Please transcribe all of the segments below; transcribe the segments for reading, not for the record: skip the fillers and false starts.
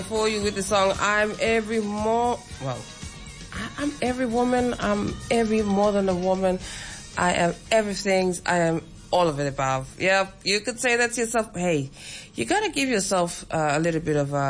For you with the song I'm every woman, I'm every more than a woman, I am everything, I am all of it above. Yeah, you could say that to yourself. Hey, you gotta give yourself a little bit of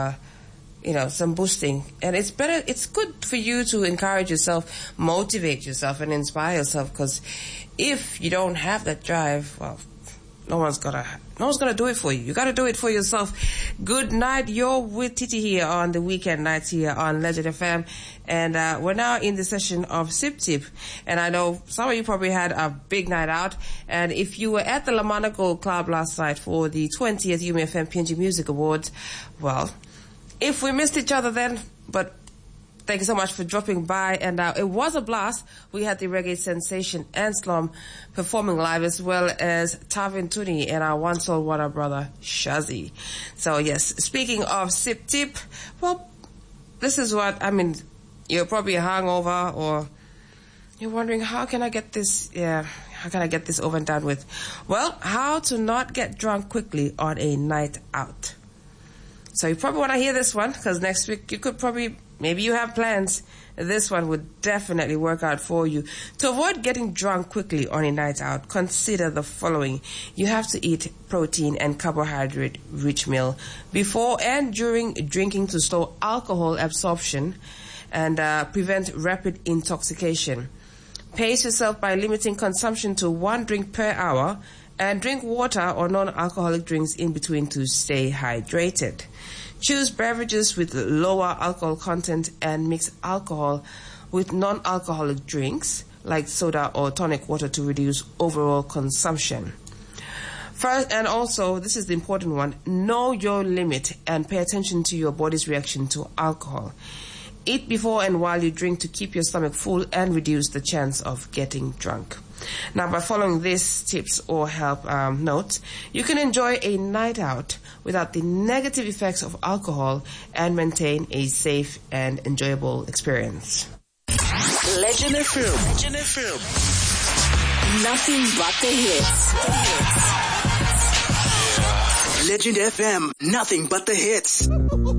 some boosting, and it's good for you to encourage yourself, motivate yourself, and inspire yourself, because if you don't have that drive, well, no one's gonna do it for you. You gotta do it for yourself. Good night. You're with Titi here on the weekend nights here on Legend FM. And we're now in the session of Sip Tip. And I know some of you probably had a big night out. And if you were at the Lamanago Club last night for the 20th UMFM PNG Music Awards, well, if we missed each other then, but thank you so much for dropping by. And it was a blast. We had the reggae sensation Anslom performing live, as well as Tavin Tuni and our one soul water brother Shazi. So yes, speaking of Sip Tip, well, this is what, I mean, you're probably hungover, or you're wondering, how can I get this over and done with? Well, how to not get drunk quickly on a night out. So you probably want to hear this one, because next week you could probably, maybe you have plans. This one would definitely work out for you. To avoid getting drunk quickly on a night out, consider the following. You have to eat protein and carbohydrate-rich meal before and during drinking to slow alcohol absorption and prevent rapid intoxication. Pace yourself by limiting consumption to 1 drink per hour, and drink water or non-alcoholic drinks in between to stay hydrated. Choose beverages with lower alcohol content and mix alcohol with non-alcoholic drinks like soda or tonic water to reduce overall consumption. First, and also, this is the important one, know your limit and pay attention to your body's reaction to alcohol. Eat before and while you drink to keep your stomach full and reduce the chance of getting drunk. Now, by following these tips or help notes, you can enjoy a night out without the negative effects of alcohol and maintain a safe and enjoyable experience. Legend FM. Legend FM. Nothing but the hits. Legend FM. Nothing but the hits.